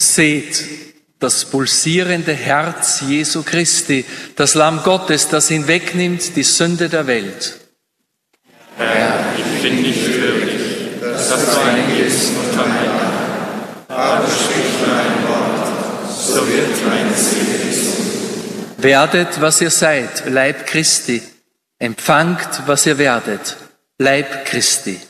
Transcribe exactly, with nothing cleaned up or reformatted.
Seht das pulsierende Herz Jesu Christi, das Lamm Gottes, das hinwegnimmt die Sünde der Welt. Herr, ich bin nicht würdig, dass du eingehst unter mein Dach, aber sprich nur ein Wort, so wird meine Seele gesund. Werdet, was ihr seid, Leib Christi. Empfangt, was ihr werdet, Leib Christi.